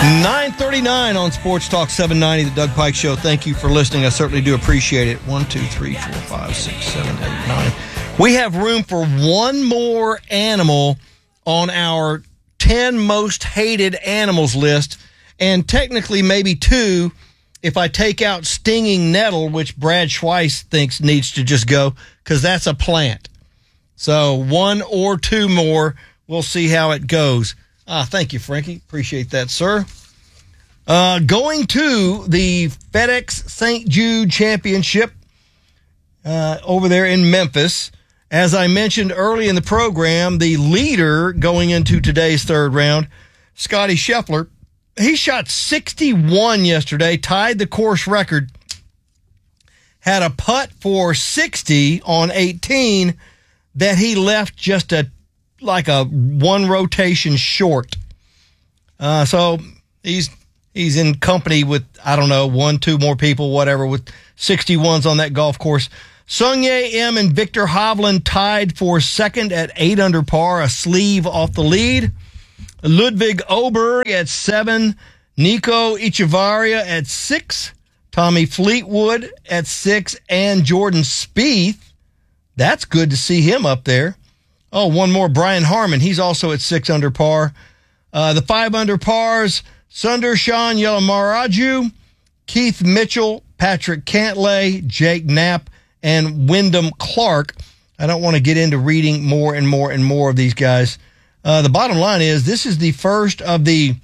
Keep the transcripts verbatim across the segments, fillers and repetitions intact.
nine thirty-nine on Sports Talk seven ninety, the Doug Pike Show. Thank you for listening. I certainly do appreciate it. One, two, three, four, five, six, seven, eight, nine. We have room for one more animal on our ten most hated animals list, and technically maybe two if I take out stinging nettle, which Brad Schweiss thinks needs to just go because that's a plant. So one or two more. We'll see how it goes. Ah, thank you, Frankie. Appreciate that, sir. Uh, going to the FedEx Saint Jude Championship uh, over there in Memphis. As I mentioned early in the program, the leader going into today's third round, Scotty Scheffler, he shot sixty-one yesterday, tied the course record, had a putt for sixty on eighteen that he left just a like a one rotation short. Uh, so he's he's in company with, I don't know, one, two more people, whatever, with sixty-ones on that golf course. Sungjae Im and Victor Hovland tied for second at eight under par, a sleeve off the lead. Ludwig Oberg at seven, Nico Echevarria at six, Tommy Fleetwood at six, and Jordan Spieth. That's good to see him up there. Oh, one more, Brian Harmon. He's also at six under par. Uh, the five under pars, Sundarshan Yelamaraju, Keith Mitchell, Patrick Cantlay, Jake Knapp, and Wyndham Clark. I don't want to get into reading more and more and more of these guys. Uh, the bottom line is this is the first of the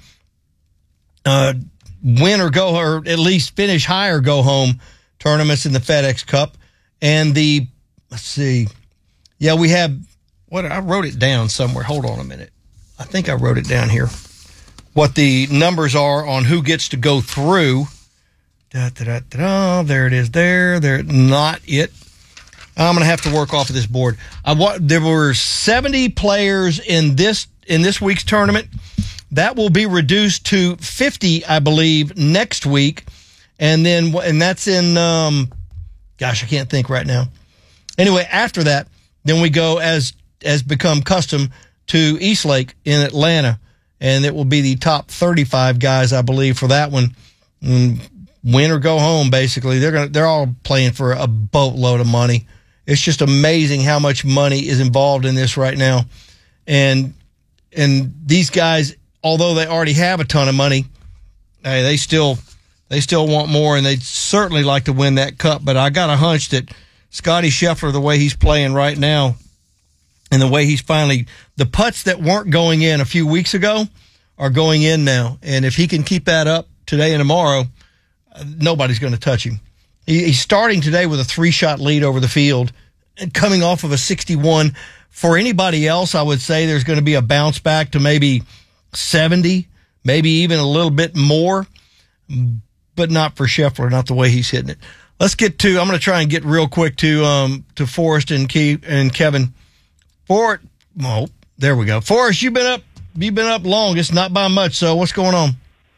uh, win or go, or at least finish high or go home tournaments in the FedEx Cup. And the, let's see, yeah, we have, what I wrote it down somewhere. Hold on a minute. I think I wrote it down here. What the numbers are on who gets to go through. Da, da, da, da, da. There it is. There, there. Not it. I'm going to have to work off of this board. I wa- There were seventy players in this in this week's tournament. That will be reduced to fifty, I believe, next week, and then and that's in. Um, gosh, I can't think right now. Anyway, after that, then we go as as become custom to Eastlake in Atlanta, and it will be the top thirty-five guys, I believe, for that one. Mm, win or go home, basically. They're gonna they're all playing for a boatload of money. It's just amazing how much money is involved in this right now. And and these guys, although they already have a ton of money, hey, they still they still want more, and they'd certainly like to win that cup. But I got a hunch that Scotty Scheffler, the way he's playing right now, and the way he's finally, the putts that weren't going in a few weeks ago are going in now. And if he can keep that up today and tomorrow, nobody's going to touch him. He, he's starting today with a three-shot lead over the field and coming off of a sixty-one. For anybody else, I would say there's going to be a bounce back to maybe seventy, maybe even a little bit more, but not for Scheffler, not the way he's hitting it. Let's get to, I'm going to try and get real quick to um to Forrest and Key and Kevin. Forrest, oh, there we go. Forrest, you've been up, you've been up long. It's not by much, so what's going on?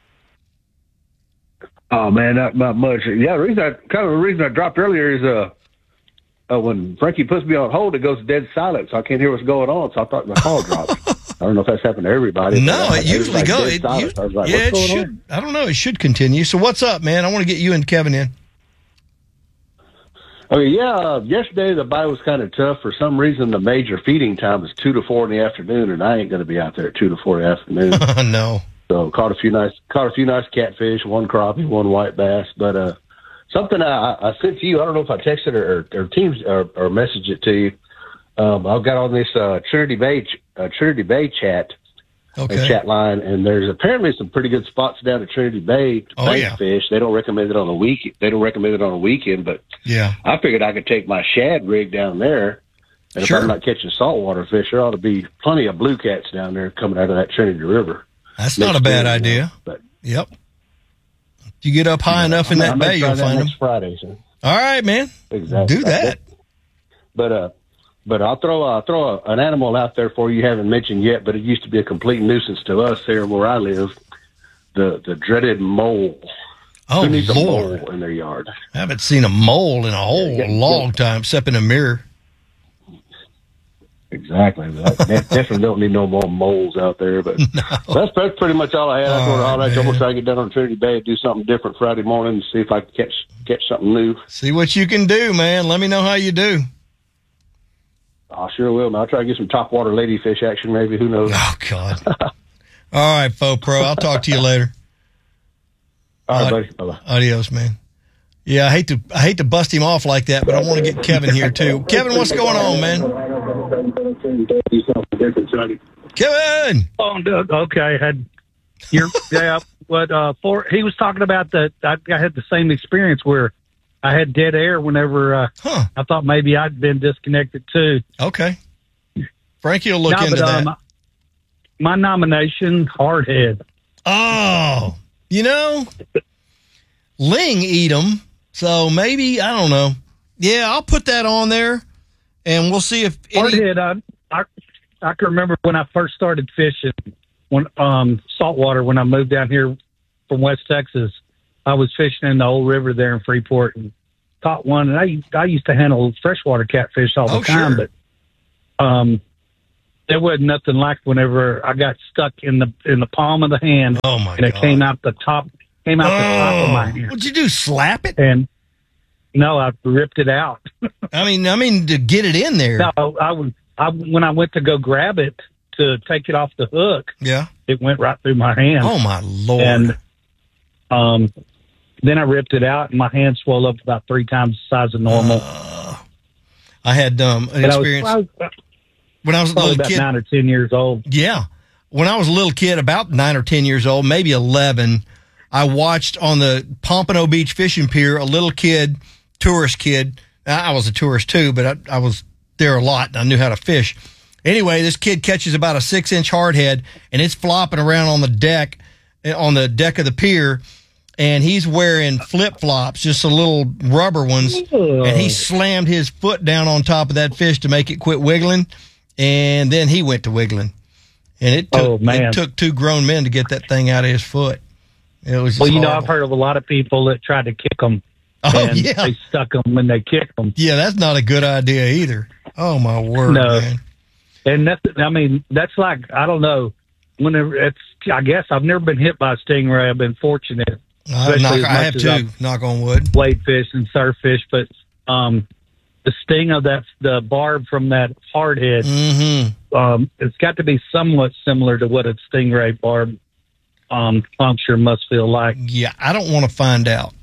Oh man, not not much. Yeah, the reason I kind of the reason I dropped earlier is uh, uh when Frankie puts me on hold, it goes dead silent, so I can't hear what's going on. So I thought my call dropped. I don't know if that's happened to everybody. No, it usually goes. It, you, I was like, yeah, it should. On? I don't know. It should continue. So what's up, man? I want to get you and Kevin in. Okay, yeah. Uh, yesterday the bye was kind of tough. For some reason, the major feeding time is two to four in the afternoon, and I ain't going to be out there at two to four in the afternoon. No. So caught a few nice, caught a few nice catfish, one crappie, one white bass. But uh, something I, I sent to you, I don't know if I texted or, or, or teams or, or messaged it to you. Um, I've got on this uh, Trinity Bay, uh, Trinity Bay chat, okay. uh, chat line, and there's apparently some pretty good spots down at Trinity Bay to oh, bank yeah. fish. They don't recommend it on a week. They don't recommend it on a weekend, but yeah, I figured I could take my shad rig down there. And sure. if I'm not catching saltwater fish, there ought to be plenty of blue cats down there coming out of that Trinity River. That's not a bad idea. But yep. If you get up high yeah, enough in I'm, that bay, you'll find them. Next Friday, so. All right, man. Exactly. Do that. But uh, but I'll throw uh, throw a, an animal out there for you. You haven't mentioned yet, but it used to be a complete nuisance to us here where I live. The the dreaded mole. Oh, Who needs Lord. a mole in their yard? I haven't seen a mole in a whole yeah, yeah, long yeah. time, except in a mirror. Exactly. That, that definitely don't need no more moles out there. But no. that's, that's pretty much all I had. I thought, all right, I'm going to try to get down on Trinity Bay and do something different Friday morning and see if I can catch catch something new. See what you can do, man. Let me know how you do. I sure will. Man. I'll try to get some topwater ladyfish action, maybe. Who knows? Oh, God. All right, Faux Pro. I'll talk to you later. All right, buddy. Bye-bye. Adios, man. Yeah, I hate to I hate to bust him off like that, but I want to get Kevin here too. Kevin, what's going on, man? Kevin. Oh, okay. Had your yeah. What uh? For he was talking about that. I, I had the same experience where I had dead air whenever uh, huh. I thought maybe I'd been disconnected too. Okay. Frankie will look no, into but, that. Um, my nomination, Hardhead. Oh, you know, Ling eat them. So maybe, I don't know. Yeah, I'll put that on there, and we'll see if any... Hardhead, I, I, I can remember when I first started fishing, when um, saltwater, when I moved down here from West Texas, I was fishing in the old river there in Freeport and caught one. And I, I used to handle freshwater catfish all the oh, time, sure. but um, there wasn't nothing like whenever I got stuck in the in the palm of the hand. Oh, my and it God. came out the top Came out oh, the top of my hand. What'd you do? Slap it? And no, I ripped it out. I mean, I mean to get it in there. No, I was. I when I went to go grab it to take it off the hook. Yeah, it went right through my hand. Oh my Lord! And um, then I ripped it out, and my hand swelled up about three times the size of normal. Uh, I had um an but experience I was, I was, when I was a probably little about kid. nine or ten years old. Yeah, when I was a little kid, about nine or ten years old, maybe eleven. I watched on the Pompano Beach fishing pier a little kid, tourist kid. I was a tourist too, but I, I was there a lot and I knew how to fish. Anyway, this kid catches about a six inch hardhead and it's flopping around on the deck, on the deck of the pier. And he's wearing flip flops, just the little rubber ones. Oh. And he slammed his foot down on top of that fish to make it quit wiggling. And then he went to wiggling. And it took, oh, man. it took two grown men to get that thing out of his foot. It was well, you horrible. know, I've heard of a lot of people that tried to kick them. Oh, and yeah. They stuck them and they kicked them. Yeah, that's not a good idea either. Oh, my word, no. man. And that's, I mean, that's like, I don't know. Whenever it's, I guess I've never been hit by a stingray. I've been fortunate. Uh, knock, I have too, knock on wood. Blade fish and surf fish, but um, the sting of that, the barb from that hardhead, mm-hmm. um, it's got to be somewhat similar to what a stingray barb um, puncture must feel like. Yeah, I don't want to find out.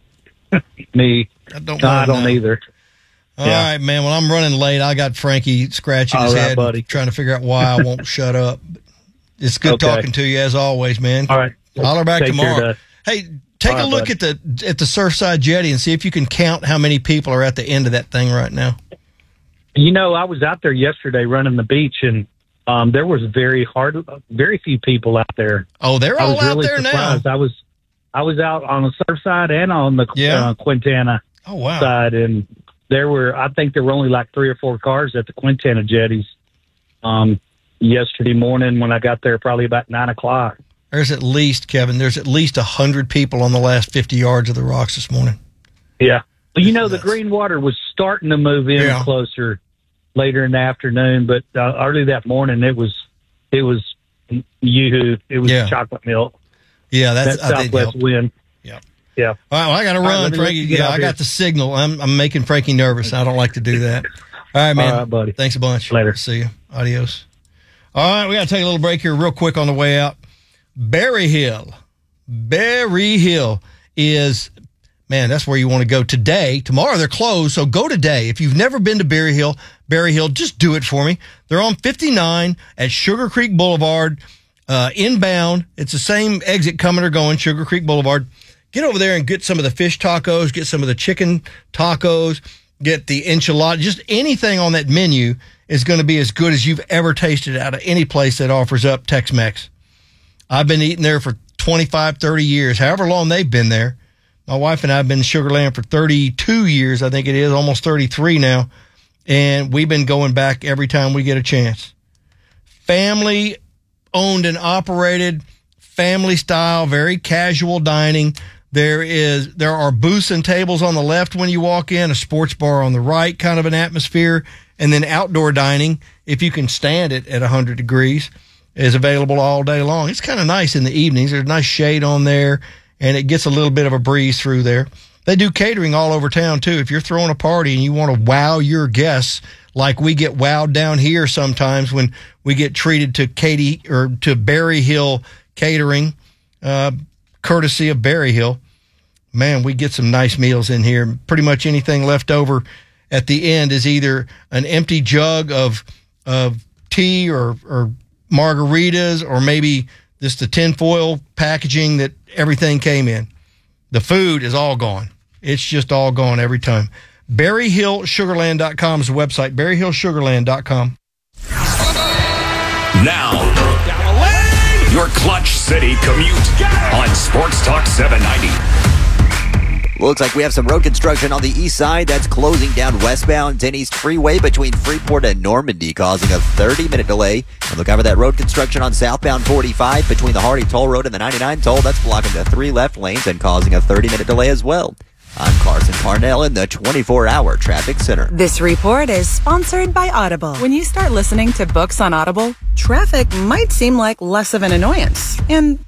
Me, I don't. No, I don't know. either. All yeah. right, man. Well, I'm running late. I got Frankie scratching All his right, head, buddy. trying to figure out why I won't shut up. It's good okay. talking to you as always, man. All right, holler back Take tomorrow. Hey, take All a right, look buddy. at the at the Surfside Jetty and see if you can count how many people are at the end of that thing right now. You know, I was out there yesterday running the beach, and um, there was very hard, very few people out there. Oh, they're all I was out really there surprised. now. I was, I was out on the surf side and on the Yeah. uh, Quintana Oh, wow. side, and there were, I think there were only like three or four cars at the Quintana jetties. Um, yesterday morning when I got there, probably about nine o'clock. There's at least, Kevin, there's at least one hundred people on the last fifty yards of the rocks this morning. Yeah. Well, you know, That's the green water was starting to move in Yeah. closer later in the afternoon, but uh, early that morning it was, it was yoo-hoo. It was Yeah. chocolate milk. Yeah, that's That I think southwest helped. wind. Yeah. Yeah. All right, well, I got to All right, run, let me let Frankie. you get Yeah, out I here. got the signal. I'm I'm making Frankie nervous. I don't like to do that. All right, man. All right, buddy. Thanks a bunch. Later. See you. Adios. All right, we got to take a little break here real quick on the way out. Berry Hill. Berry Hill is, man, that's where you want to go today. Tomorrow they're closed, so go today. If you've never been to Berry Hill, Berry Hill, just do it for me. They're on fifty-nine at Sugar Creek Boulevard, uh, inbound. It's the same exit coming or going, Sugar Creek Boulevard. Get over there and get some of the fish tacos, get some of the chicken tacos, get the enchilada. Just anything on that menu is going to be as good as you've ever tasted out of any place that offers up Tex-Mex. I've been eating there for twenty-five, thirty years, however long they've been there. My wife and I have been in Sugar Land for thirty-two years, I think it is, almost thirty-three now. And we've been going back every time we get a chance. Family owned and operated, family style, very casual dining. There is there are booths and tables on the left when you walk in, a sports bar on the right, kind of an atmosphere, and then outdoor dining, if you can stand it at one hundred degrees, is available all day long. It's kind of nice in the evenings. There's nice shade on there, and it gets a little bit of a breeze through there. They do catering all over town, too. If you're throwing a party and you want to wow your guests like we get wowed down here sometimes when we get treated to Katy or to Berry Hill Catering, uh, courtesy of Berry Hill. Man, we get some nice meals in here. Pretty much anything left over at the end is either an empty jug of of tea or, or margaritas, or maybe just the tinfoil packaging that everything came in. The food is all gone. It's just all gone every time. Berry Hill Sugarland dot com is the website. Berry Hill Sugarland dot com. Now, your Clutch City commute on Sports Talk seven ninety. Looks like we have some road construction on the east side that's closing down westbound ten East Freeway between Freeport and Normandy, causing a thirty-minute delay. And look out for that road construction on southbound forty-five between the Hardy Toll Road and the ninety-nine Toll. That's blocking the three left lanes and causing a thirty-minute delay as well. I'm Carson Parnell in the twenty-four hour Traffic Center. This report is sponsored by Audible. When you start listening to books on Audible, traffic might seem like less of an annoyance. And